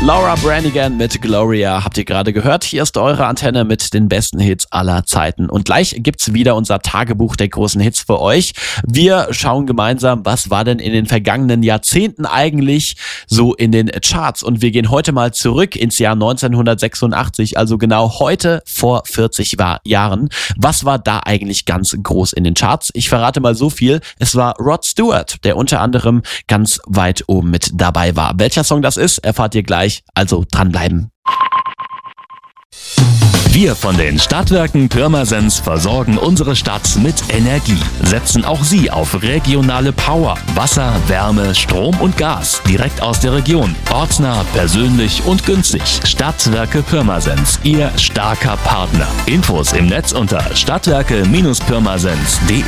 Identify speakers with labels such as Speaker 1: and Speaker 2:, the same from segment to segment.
Speaker 1: Laura Branigan mit Gloria habt ihr gerade gehört. Hier ist eure Antenne mit den besten Hits aller Zeiten. Und gleich gibt's wieder unser Tagebuch der großen Hits für euch. Wir schauen gemeinsam, was war denn in den vergangenen Jahrzehnten eigentlich so in den Charts. Und wir gehen heute mal zurück ins Jahr 1986, also genau heute vor 40 Jahren. Was war da eigentlich ganz groß in den Charts? Ich verrate mal so viel. Es war Rod Stewart, der unter anderem ganz weit oben mit dabei war. Welcher Song das ist, erfahrt ihr gleich, also dranbleiben.
Speaker 2: Wir von den Stadtwerken Pirmasens versorgen unsere Stadt mit Energie, setzen auch Sie auf regionale Power, Wasser, Wärme, Strom und Gas direkt aus der Region, ortsnah, persönlich und günstig. Stadtwerke Pirmasens, Ihr starker Partner. Infos im Netz unter stadtwerke-pirmasens.de.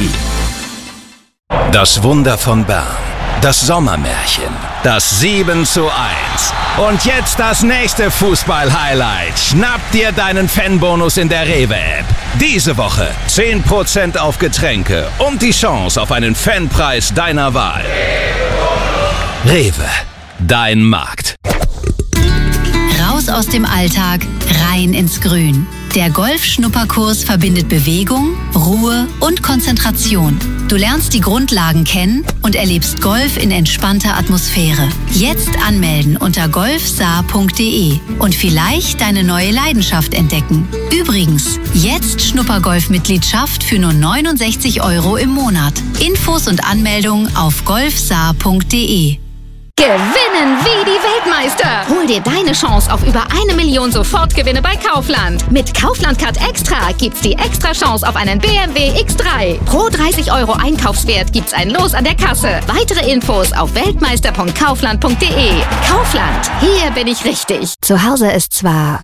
Speaker 3: Das Wunder von Bern, das Sommermärchen, das 7:1. Und jetzt das nächste Fußball-Highlight. Schnapp dir deinen Fanbonus in der Rewe-App. Diese Woche 10% auf Getränke und die Chance auf einen Fanpreis deiner Wahl. Rewe, dein Markt.
Speaker 4: Raus aus dem Alltag, rein ins Grün. Der Golf-Schnupperkurs verbindet Bewegung, Ruhe und Konzentration. Du lernst die Grundlagen kennen und erlebst Golf in entspannter Atmosphäre. Jetzt anmelden unter golfsaar.de und vielleicht deine neue Leidenschaft entdecken. Übrigens, jetzt Schnuppergolf-Mitgliedschaft für nur 69 € im Monat. Infos und Anmeldung auf golfsaar.de.
Speaker 5: Gewinnen wie die Weltmeister! Hol dir deine Chance auf über 1 Million Sofortgewinne bei Kaufland. Mit Kaufland Card Extra gibt's die extra Chance auf einen BMW X3. Pro 30 € Einkaufswert gibt's ein Los an der Kasse. Weitere Infos auf weltmeister.kaufland.de. Kaufland, hier bin ich richtig.
Speaker 6: Zu Hause ist zwar...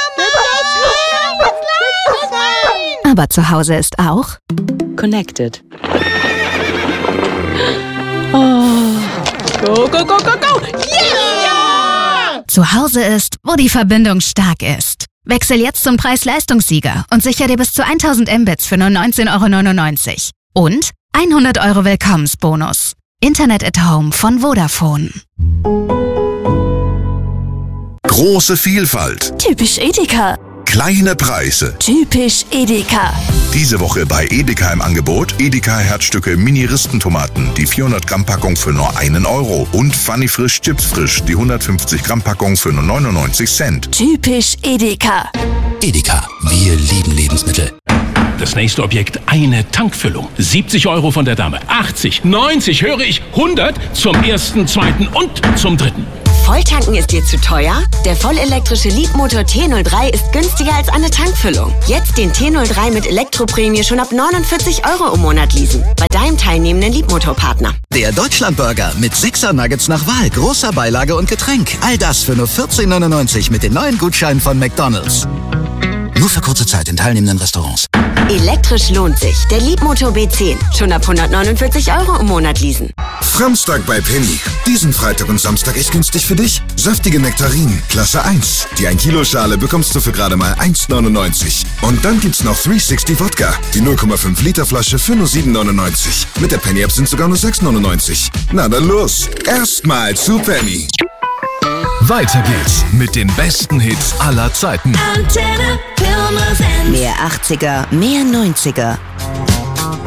Speaker 6: aber zu Hause ist auch...
Speaker 7: Connected.
Speaker 5: Go, go, go, go, go! Yeah!
Speaker 6: Zu Hause ist, wo die Verbindung stark ist. Wechsel jetzt zum Preis-Leistungssieger und sicher dir bis zu 1000 Mbits für nur 19,99 € und 100 € Willkommensbonus. Internet at Home von Vodafone.
Speaker 8: Große Vielfalt.
Speaker 6: Typisch Edeka.
Speaker 8: Kleine Preise.
Speaker 6: Typisch Edeka.
Speaker 8: Diese Woche bei Edeka im Angebot Edeka Herzstücke Mini-Ristentomaten, die 400 Gramm Packung für nur 1 € und Funny Frisch Chips Frisch, die 150 Gramm Packung für nur 99 Cent.
Speaker 6: Typisch Edeka.
Speaker 3: Edeka, wir lieben Lebensmittel.
Speaker 9: Das nächste Objekt, eine Tankfüllung. 70 € von der Dame, 80, 90, höre ich, 100 zum ersten, zweiten und zum dritten.
Speaker 10: Volltanken ist dir zu teuer? Der vollelektrische Leapmotor T03 ist günstiger als eine Tankfüllung. Jetzt den T03 mit Elektroprämie schon ab 49 € im Monat leasen. Bei deinem teilnehmenden Leapmotor-Partner.
Speaker 11: Der Deutschlandburger mit 6er Nuggets nach Wahl, großer Beilage und Getränk. All das für nur 14,99 € mit den neuen Gutscheinen von McDonald's. Nur für kurze Zeit in teilnehmenden Restaurants.
Speaker 10: Elektrisch lohnt sich. Der Leapmotor B10. Schon ab 149 € im Monat leasen.
Speaker 8: Samstag bei Penny. Diesen Freitag und Samstag ist günstig für dich. Saftige Nektarinen, Klasse 1. Die 1 Kilo Schale bekommst du für gerade mal 1,99 €. Und dann gibt's noch 360 Wodka. Die 0,5 Liter Flasche für nur 7,99 €. Mit der Penny App sind sogar nur 6,99 €. Na dann los. Erstmal zu Penny.
Speaker 2: Weiter geht's mit den besten Hits aller Zeiten.
Speaker 4: Mehr 80er, mehr 90er.